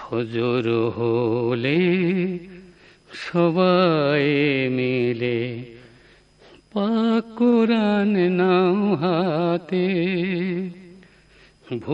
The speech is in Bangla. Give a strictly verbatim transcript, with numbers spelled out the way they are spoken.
ফজর হলে সবাই মিলে পাক কোরআন নাও হাতে।